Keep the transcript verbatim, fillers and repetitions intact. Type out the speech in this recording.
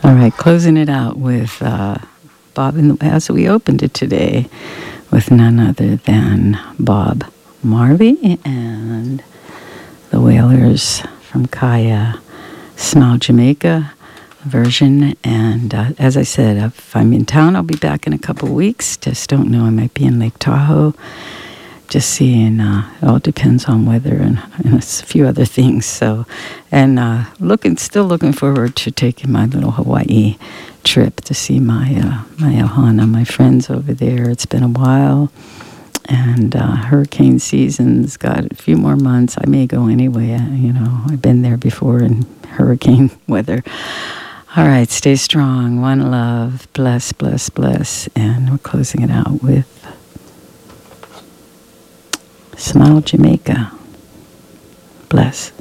All right, closing it out with uh, Bob, and as we opened it today, with none other than Bob Marley and the Wailers from Kaya, Smile Jamaica version. And uh, as I said, if I'm in town, I'll be back in a couple weeks. Just don't know. I might be in Lake Tahoe. Just seeing, uh, it all depends on weather and, and a few other things. So, and uh, looking, still looking forward to taking my little Hawaii trip to see my uh, my ohana, my friends over there. It's been a while, and uh, hurricane season's got a few more months. I may go anyway. I, you know, I've been there before in hurricane weather. All right, stay strong. One love. Bless, bless, bless. And we're closing it out with Smile Jamaica. Bless.